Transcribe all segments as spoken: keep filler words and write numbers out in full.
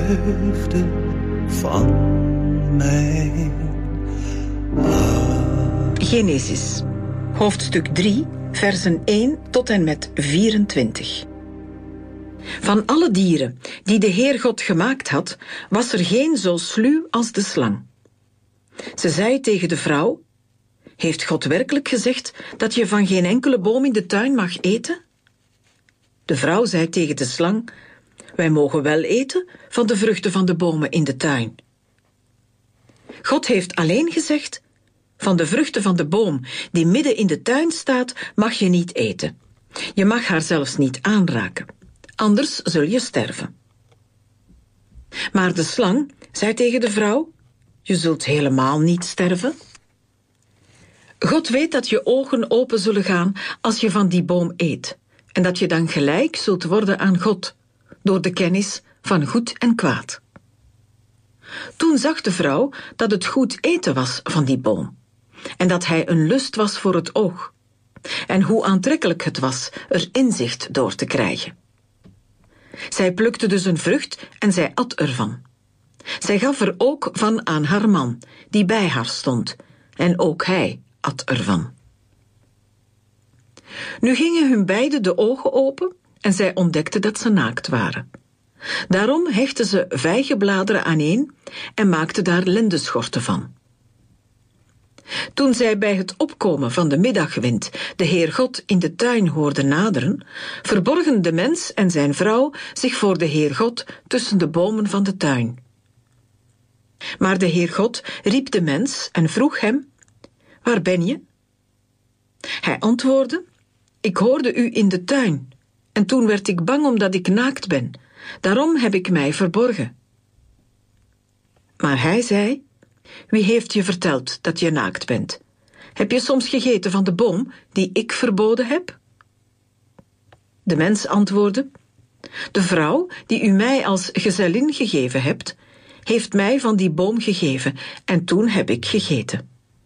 vreugde van mijn hart. Genesis, hoofdstuk drie, versen één tot en met vierentwintig. Van alle dieren die de Heer God gemaakt had, was er geen zo sluw als de slang. Ze zei tegen de vrouw: heeft God werkelijk gezegd dat je van geen enkele boom in de tuin mag eten? De vrouw zei tegen de slang: wij mogen wel eten van de vruchten van de bomen in de tuin. God heeft alleen gezegd: van de vruchten van de boom die midden in de tuin staat, mag je niet eten. Je mag haar zelfs niet aanraken, anders zul je sterven. Maar de slang zei tegen de vrouw: je zult helemaal niet sterven. God weet dat je ogen open zullen gaan als je van die boom eet, en dat je dan gelijk zult worden aan God, door de kennis van goed en kwaad. Toen zag de vrouw dat het goed eten was van die boom, en dat hij een lust was voor het oog, en hoe aantrekkelijk het was er inzicht door te krijgen. Zij plukte dus een vrucht en zij at ervan. Zij gaf er ook van aan haar man, die bij haar stond, en ook hij at ervan. Nu gingen hun beiden de ogen open en zij ontdekten dat ze naakt waren. Daarom hechtten ze vijgenbladeren aaneen en maakten daar lendeschorten van. Toen zij bij het opkomen van de middagwind de Heer God in de tuin hoorden naderen, verborgen de mens en zijn vrouw zich voor de Heer God tussen de bomen van de tuin. Maar de Heer God riep de mens en vroeg hem: waar ben je? Hij antwoordde: ik hoorde u in de tuin, en toen werd ik bang omdat ik naakt ben. Daarom heb ik mij verborgen. Maar hij zei: wie heeft je verteld dat je naakt bent? Heb je soms gegeten van de boom die ik verboden heb? De mens antwoordde: de vrouw die u mij als gezellin gegeven hebt, heeft mij van die boom gegeven, en toen heb ik gegeten.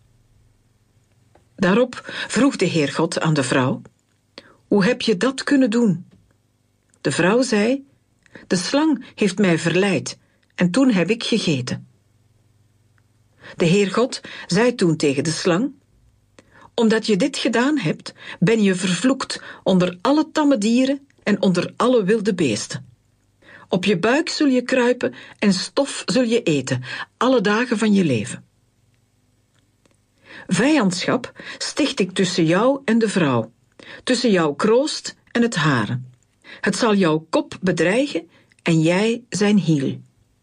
Daarop vroeg de Heer God aan de vrouw: hoe heb je dat kunnen doen? De vrouw zei: de slang heeft mij verleid, en toen heb ik gegeten. De Heer God zei toen tegen de slang: omdat je dit gedaan hebt, ben je vervloekt onder alle tamme dieren en onder alle wilde beesten. Op je buik zul je kruipen en stof zul je eten, alle dagen van je leven. Vijandschap sticht ik tussen jou en de vrouw, tussen jouw kroost en het hare. Het zal jouw kop bedreigen en jij zijn hiel.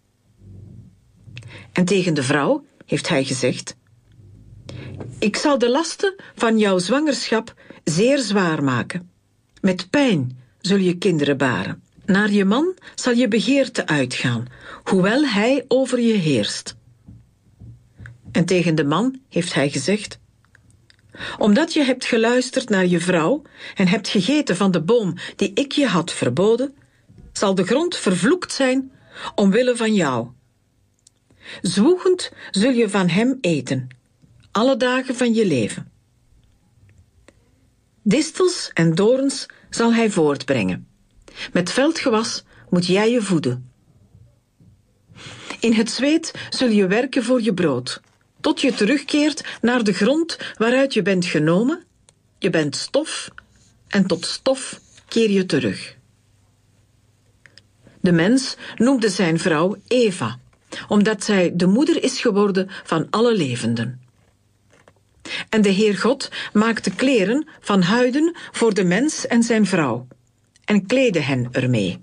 En tegen de vrouw heeft hij gezegd: ik zal de lasten van jouw zwangerschap zeer zwaar maken. Met pijn zul je kinderen baren. Naar je man zal je begeerte uitgaan, hoewel hij over je heerst. En tegen de man heeft hij gezegd: omdat je hebt geluisterd naar je vrouw en hebt gegeten van de boom die ik je had verboden, zal de grond vervloekt zijn omwille van jou. Zwoegend zul je van hem eten, alle dagen van je leven. Distels en dorens zal hij voortbrengen. Met veldgewas moet jij je voeden. In het zweet zul je werken voor je brood, tot je terugkeert naar de grond waaruit je bent genomen. Je bent stof, en tot stof keer je terug. De mens noemde zijn vrouw Eva, omdat zij de moeder is geworden van alle levenden. En de Heer God maakte kleren van huiden voor de mens en zijn vrouw, en kleedde hen ermee.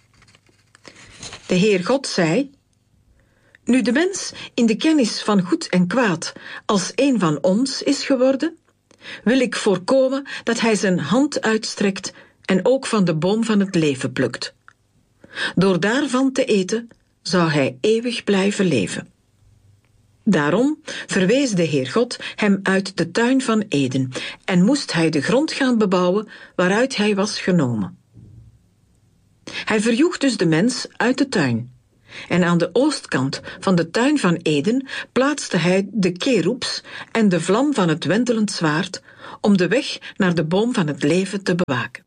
De Heer God zei: nu de mens in de kennis van goed en kwaad als een van ons is geworden, wil ik voorkomen dat hij zijn hand uitstrekt en ook van de boom van het leven plukt. Door daarvan te eten zou hij eeuwig blijven leven. Daarom verwees de Heer God hem uit de tuin van Eden en moest hij de grond gaan bebouwen waaruit hij was genomen. Hij verjoeg dus de mens uit de tuin. En aan de oostkant van de tuin van Eden plaatste hij de keroeps en de vlam van het wentelend zwaard om de weg naar de boom van het leven te bewaken.